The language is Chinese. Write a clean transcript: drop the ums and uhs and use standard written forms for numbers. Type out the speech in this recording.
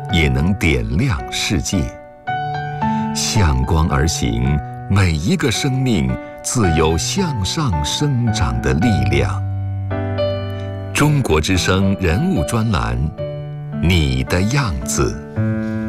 也能点亮世界。向光而行，每一个生命自有向上生长的力量。中国之声人物专栏，你的样子。